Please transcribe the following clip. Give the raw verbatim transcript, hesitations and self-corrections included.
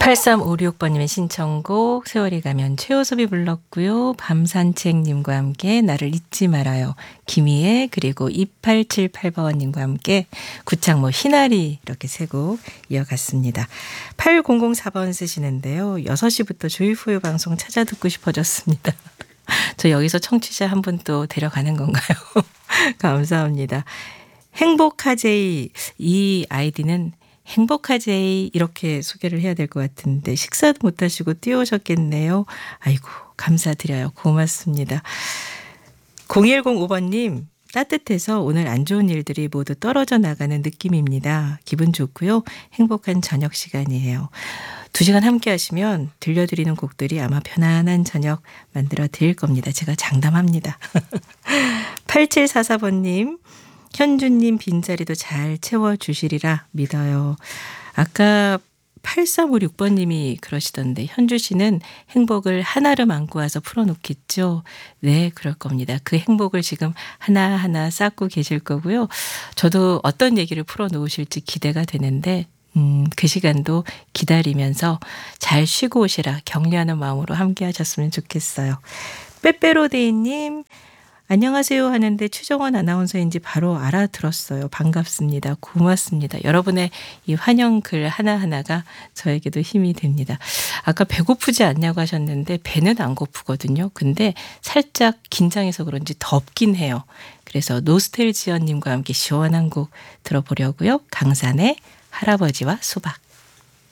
팔삼오육 번님의 신청곡 세월이 가면 최호섭이 불렀고요. 밤산책님과 함께 나를 잊지 말아요. 김희애 그리고 이팔칠팔 번님과 함께 구창모 희나리 이렇게 세 곡 이어갔습니다. 팔공공사 번 쓰시는데요. 여섯 시부터 조이포유 방송 찾아 듣고 싶어졌습니다. 저 여기서 청취자 한 분 또 데려가는 건가요? 감사합니다. 행복하제이 이 아이디는 행복하제이 이렇게 소개를 해야 될 것 같은데 식사도 못하시고 뛰어오셨겠네요. 아이고 감사드려요. 고맙습니다. 공일공오 번님 따뜻해서 오늘 안 좋은 일들이 모두 떨어져 나가는 느낌입니다. 기분 좋고요. 행복한 저녁 시간이에요. 두 시간 함께 하시면 들려드리는 곡들이 아마 편안한 저녁 만들어 드릴 겁니다. 제가 장담합니다. 팔칠사사 번님 현주님 빈자리도 잘 채워주시리라 믿어요. 아까 팔삼오육 번님이 그러시던데 현주 씨는 행복을 하나로 안고 와서 풀어놓겠죠. 네, 그럴 겁니다. 그 행복을 지금 하나하나 쌓고 계실 거고요. 저도 어떤 얘기를 풀어놓으실지 기대가 되는데 음, 그 시간도 기다리면서 잘 쉬고 오시라 격려하는 마음으로 함께 하셨으면 좋겠어요. 빼빼로데이님 안녕하세요 하는데 추정원 아나운서인지 바로 알아들었어요. 반갑습니다. 고맙습니다. 여러분의 이 환영글 하나하나가 저에게도 힘이 됩니다. 아까 배고프지 않냐고 하셨는데 배는 안 고프거든요. 근데 살짝 긴장해서 그런지 덥긴 해요. 그래서 노스텔지언님과 함께 시원한 곡 들어보려고요. 강산의 할아버지와 수박.